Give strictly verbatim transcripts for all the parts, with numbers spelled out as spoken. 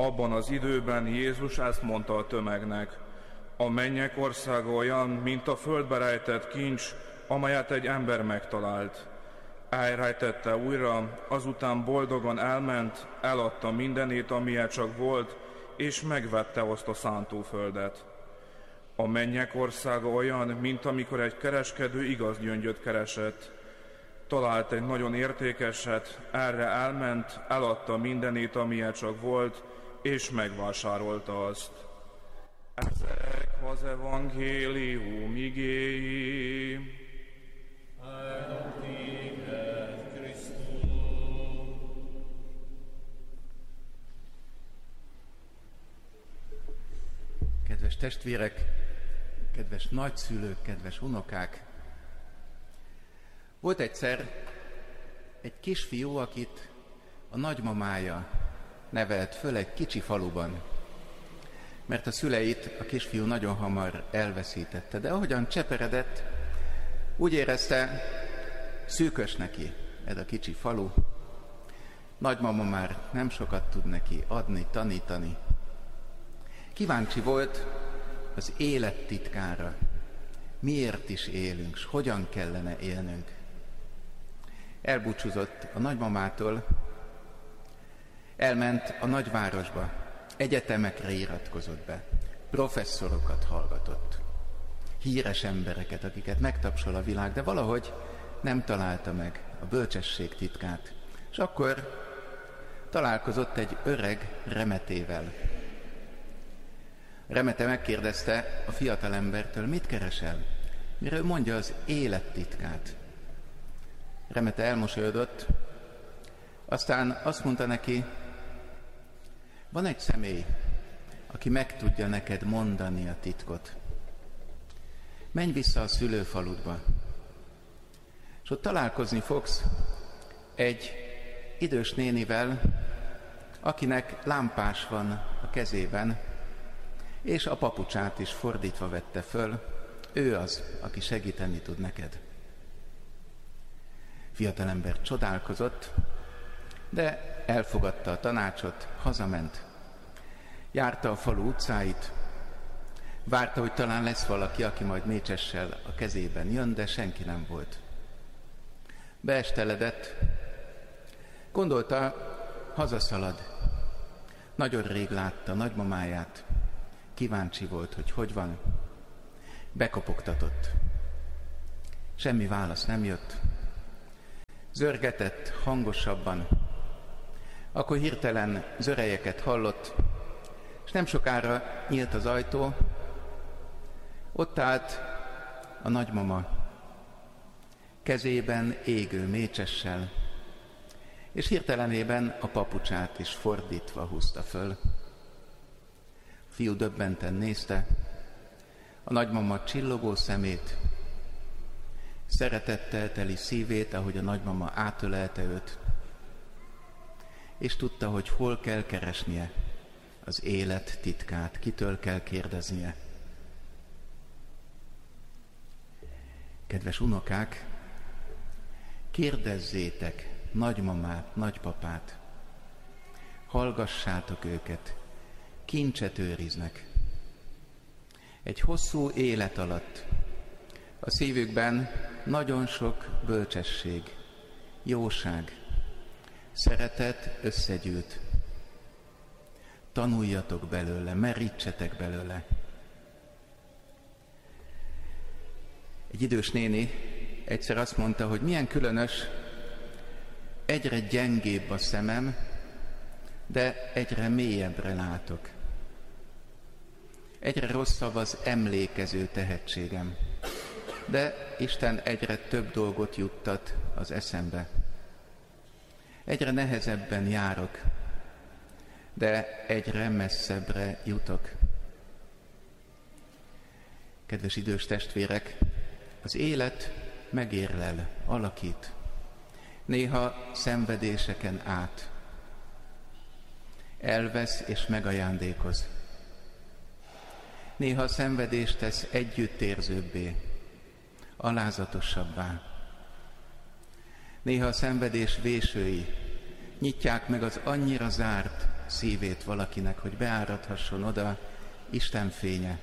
Abban az időben Jézus ezt mondta a tömegnek: a mennyek országa olyan, mint a földbe rejtett kincs, amelyet egy ember megtalált. Elrejtette újra, azután boldogan elment, eladta mindenét, amilyen csak volt, és megvette azt a szántóföldet. A mennyek országa olyan, mint amikor egy kereskedő igaz gyöngyöt keresett. Talált egy nagyon értékeset, erre elment, eladta mindenét, amilyen csak volt, és megvásárolta azt. Ezek az evangélium igéi. Áldott téged, Krisztus! Kedves testvérek, kedves nagyszülők, kedves unokák! Volt egyszer egy kisfiú, akit a nagymamája nevelt föl egy kicsi faluban, mert a szüleit a kisfiú nagyon hamar elveszítette, de ahogyan cseperedett, úgy érezte, szűkös neki ez a kicsi falu. Nagymama már nem sokat tud neki adni, tanítani. Kíváncsi volt az élet titkára. Miért is élünk, s hogyan kellene élnünk? Elbúcsúzott a nagymamától, elment a nagyvárosba, egyetemekre iratkozott be, professzorokat hallgatott, híres embereket, akiket megtapsol a világ, de valahogy nem találta meg a bölcsesség titkát. És akkor találkozott egy öreg remetével. Remete megkérdezte a fiatalembertől: mit keresel? Mire ő mondja az élet titkát. Remete elmosolyodott, aztán azt mondta neki: van egy személy, aki meg tudja neked mondani a titkot. Menj vissza a szülőfaludba, és ott találkozni fogsz egy idős nénivel, akinek lámpás van a kezében, és a papucsát is fordítva vette föl. Ő az, aki segíteni tud neked. Fiatalember csodálkozott, de elfogadta a tanácsot, hazament. Járta a falu utcáit, várta, hogy talán lesz valaki, aki majd mécsessel a kezében jön, de senki nem volt. Beesteledett, gondolta, hazaszalad. Nagyon rég látta nagymamáját, kíváncsi volt, hogy hogy van. Bekopogtatott. Semmi válasz nem jött. Zörgetett hangosabban. Akkor hirtelen zörejeket hallott, és nem sokára nyílt az ajtó. Ott állt a nagymama, kezében égő mécsessel, és hirtelenében a papucsát is fordítva húzta föl. A fiú döbbenten nézte a nagymama csillogó szemét, szeretettel teli szívét, ahogy a nagymama átölelte őt, és tudta, hogy hol kell keresnie az élet titkát, kitől kell kérdeznie. Kedves unokák, kérdezzétek nagymamát, nagypapát, hallgassátok őket, kincset őriznek. Egy hosszú élet alatt a szívükben nagyon sok bölcsesség, jóság, szeretet összegyűlt. Tanuljatok belőle, merítsetek belőle. Egy idős néni egyszer azt mondta, hogy milyen különös, egyre gyengébb a szemem, de egyre mélyebbre látok. Egyre rosszabb az emlékező tehetségem, de Isten egyre több dolgot juttat az eszembe. Egyre nehezebben járok, de egyre messzebbre jutok. Kedves idős testvérek, az élet megérlel, alakít. Néha szenvedéseken át. Elvesz és megajándékoz. Néha a szenvedést tesz együttérzőbbé, alázatosabbá. Néha a szenvedés vésői nyitják meg az annyira zárt szívét valakinek, hogy beáradhasson oda Isten fénye.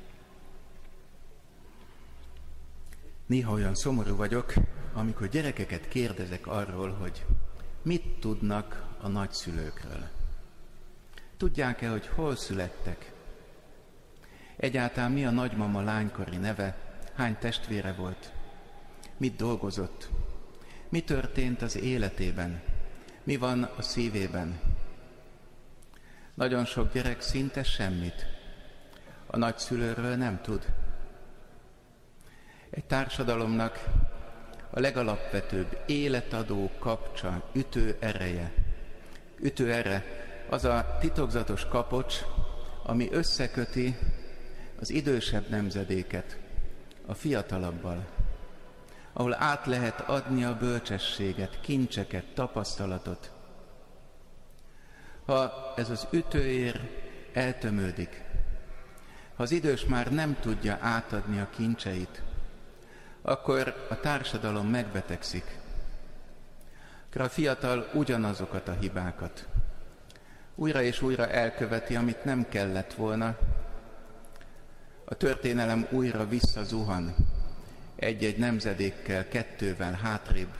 Néha olyan szomorú vagyok, amikor gyerekeket kérdezek arról, hogy mit tudnak a nagyszülőkről. Tudják-e, hogy hol születtek? Egyáltalán mi a nagymama lánykori neve? Hány testvére volt? Mit dolgozott? Mi történt az életében? Mi van a szívében? Nagyon sok gyerek szinte semmit. A nagyszülőről nem tud. Egy társadalomnak a legalapvetőbb életadó kapcsa, ütő ereje. Ütő ere az a titokzatos kapocs, ami összeköti az idősebb nemzedéket a fiatalabbal, ahol át lehet adni a bölcsességet, kincseket, tapasztalatot. Ha ez az ütőér eltömődik, ha az idős már nem tudja átadni a kincseit, akkor a társadalom megbetegszik. Akkor a fiatal ugyanazokat a hibákat újra és újra elköveti, amit nem kellett volna. A történelem újra visszazuhan egy-egy nemzedékkel, kettővel hátrébb.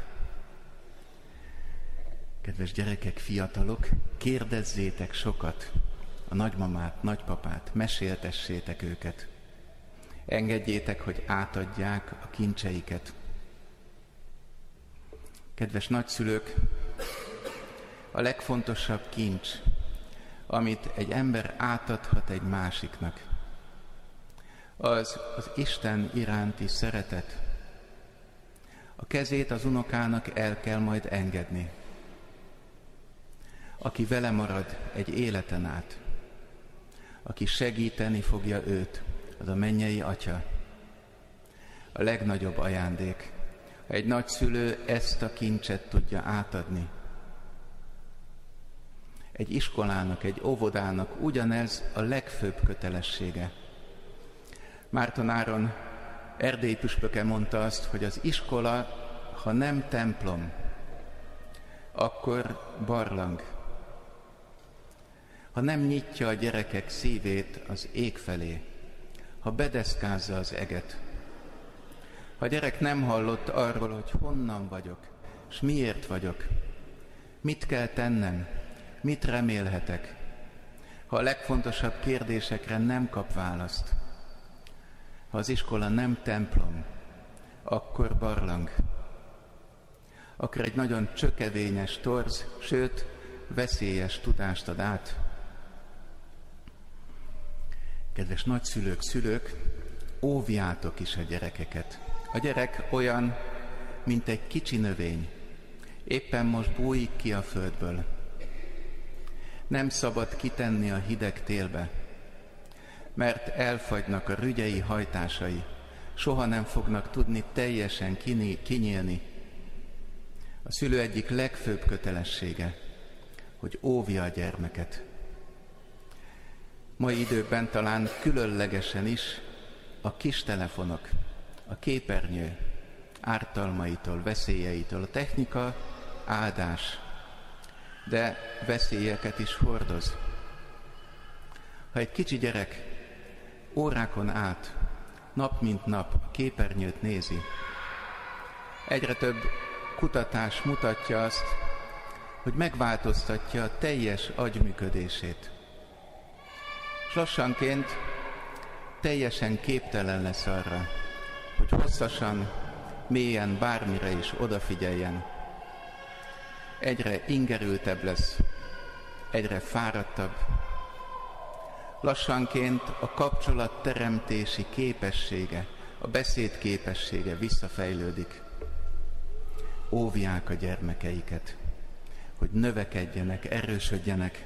Kedves gyerekek, fiatalok, kérdezzétek sokat a nagymamát, nagypapát, meséltessétek őket. Engedjétek, hogy átadják a kincseiket. Kedves nagyszülők, a legfontosabb kincs, amit egy ember átadhat egy másiknak, az az Isten iránti szeretet. A kezét az unokának el kell majd engedni. Aki vele marad egy életen át, aki segíteni fogja őt, az a mennyei Atya. A legnagyobb ajándék, ha egy nagyszülő ezt a kincset tudja átadni. Egy iskolának, egy óvodának ugyanez a legfőbb kötelessége. Márton Áron erdélyi püspöke mondta azt, hogy az iskola, ha nem templom, akkor barlang. Ha nem nyitja a gyerekek szívét az ég felé, ha bedeszkázza az eget, ha a gyerek nem hallott arról, hogy honnan vagyok, és miért vagyok, mit kell tennem, mit remélhetek, ha a legfontosabb kérdésekre nem kap választ, ha az iskola nem templom, akkor barlang. Akkor egy nagyon csökedényes, torz, sőt, veszélyes tudást ad át. Kedves nagyszülők, szülők, óvjátok is a gyerekeket. A gyerek olyan, mint egy kicsi növény. Éppen most bújik ki a földből. Nem szabad kitenni a hideg télbe, mert elfagynak a rügyei hajtásai, soha nem fognak tudni teljesen kinyílni. A szülő egyik legfőbb kötelessége, hogy óvja a gyermeket. Mai időkben talán különlegesen is a kis telefonok, a képernyő ártalmaitól, veszélyeitől, a technika áldás, de veszélyeket is hordoz. Ha egy kicsi gyerek órákon át, nap mint nap a képernyőt nézi, egyre több kutatás mutatja azt, hogy megváltoztatja a teljes agyműködését. És lassanként teljesen képtelen lesz arra, hogy hosszasan, mélyen bármire is odafigyeljen. Egyre ingerültebb lesz, egyre fáradtabb. Lassanként a kapcsolatteremtési képessége, a beszéd képessége visszafejlődik. Óvják a gyermekeiket, hogy növekedjenek, erősödjenek.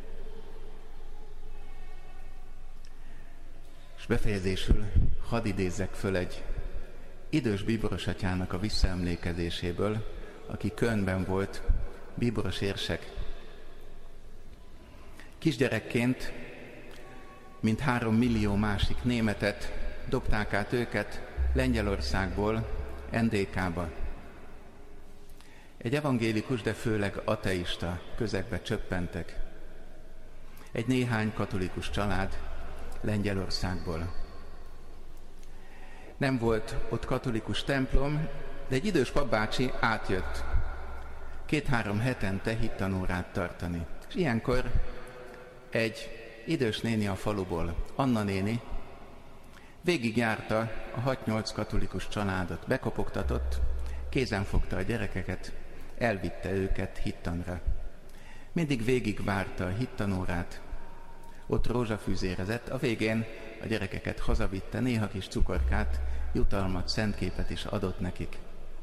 És befejezésül hadd idézzek föl egy idős bíboros atyának a visszaemlékezéséből, aki Kölnben volt, bíboros érsek. Kisgyerekként, mint három millió másik németet, dobták át őket Lengyelországból en dé ká-ba. Egy evangélikus, de főleg ateista közegbe csöppentek. egy néhány katolikus család Lengyelországból. Nem volt ott katolikus templom, de egy idős papbácsi átjött két-három hetente hittanórát tartani. És ilyenkor egy idős néni a faluból, Anna néni, végigjárta a hat-nyolc katolikus családot, bekopogtatott, kézen fogta a gyerekeket, elvitte őket hittanra. Mindig végigvárta a hittanórát, ott rózsafűzérezett, a végén a gyerekeket hazavitte, néha kis cukorkát, jutalmat, szentképet is adott nekik.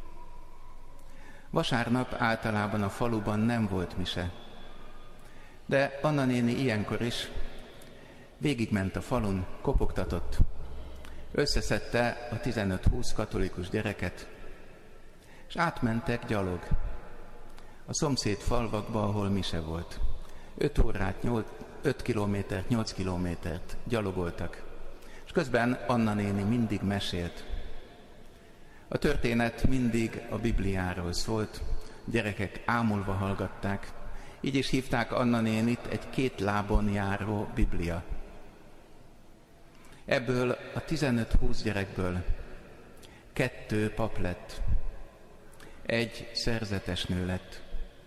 Vasárnap általában a faluban nem volt mise, de Anna néni ilyenkor is végigment a falun, kopogtatott, összeszedte a tizenöt-húsz katolikus gyereket, és átmentek gyalog a szomszéd falvakba, ahol mise volt. Öt órát, nyolc, öt kilométert, nyolc kilométert gyalogoltak, és közben Anna néni mindig mesélt. A történet mindig a Bibliáról szólt, gyerekek ámulva hallgatták, így is hívták Anna nénit egy két lábon járó Biblia. Ebből a tizenöt-húsz gyerekből kettő pap lett, egy szerzetes nő lett.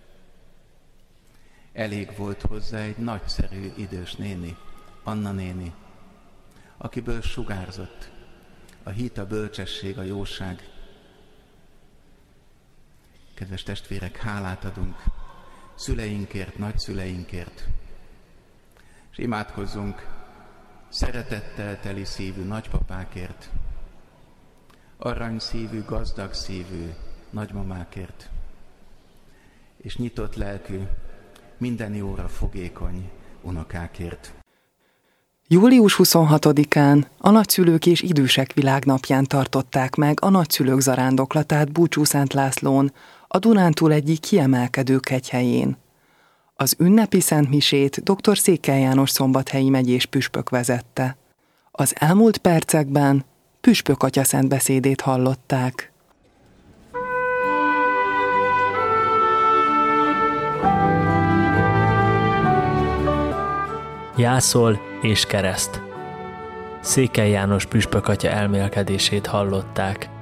Elég volt hozzá egy nagyszerű idős néni, Anna néni, akiből sugárzott a hit, a bölcsesség, a jóság. Kedves testvérek, hálát adunk szüleinkért, nagyszüleinkért, és imádkozzunk szeretettel teli szívű nagypapákért, aranyszívű, gazdag szívű nagymamákért, és nyitott lelkű, minden jóra fogékony unokákért. július huszonhatodikán a Nagyszülők és Idősek Világnapján tartották meg a nagyszülők zarándoklatát Búcsúszent Lászlón, a Dunántúl egyik kiemelkedő kegyhelyén. Az ünnepi szentmisét dr. Székely János szombathelyi megyés püspök vezette. Az elmúlt percekben püspök atya szentbeszédét hallották. Jászol és kereszt. Székely János püspök atya elmélkedését hallották.